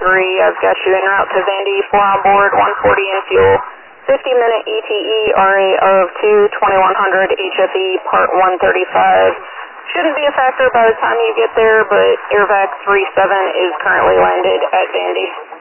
I've got you en route to Vandy, 4 on board, 140 in fuel, 50-minute ETE, RA of 2, 2100 HFE, part 135. Shouldn't be a factor by the time you get there, but AirVac 37 is currently landed at Vandy.